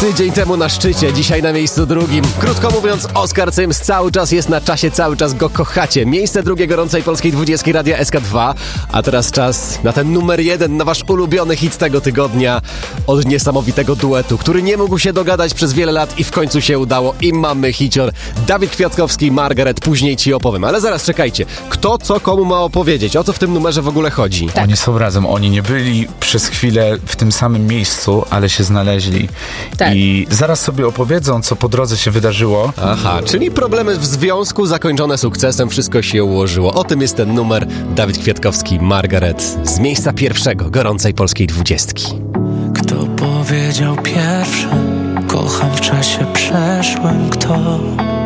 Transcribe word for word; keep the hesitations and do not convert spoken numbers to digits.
Tydzień temu na szczycie, dzisiaj na miejscu drugim. Krótko mówiąc, Oskar Cyms cały czas jest na czasie, cały czas go kochacie. Miejsce drugie gorącej polskiej dwudziestki Radia S K dwa. A teraz czas na ten numer jeden, na wasz ulubiony hit tego tygodnia. Od niesamowitego duetu, który nie mógł się dogadać przez wiele lat i w końcu się udało. I mamy hicior. Dawid Kwiatkowski, Margaret, później ci opowiem. Ale zaraz czekajcie, kto co komu ma opowiedzieć? O co w tym numerze w ogóle chodzi? Tak. Oni są razem, oni nie byli przez chwilę w tym samym miejscu, ale się znaleźli. Tak. I zaraz sobie opowiedzą, co po drodze się wydarzyło. Aha, czyli problemy w związku zakończone sukcesem, wszystko się ułożyło. O tym jest ten numer. Dawid Kwiatkowski, Margaret, z miejsca pierwszego gorącej polskiej dwudziestki. Kto powiedział pierwszy, kocham w czasie przeszłym, kto